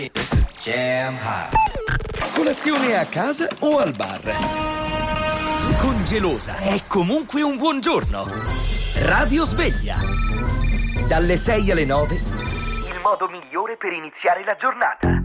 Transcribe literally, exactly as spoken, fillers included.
This is Jam Hot. Colazione a casa o al bar? Con Gelosa è comunque un buongiorno. Radio Sveglia. Dalle sei alle nove. Il modo migliore per iniziare la giornata.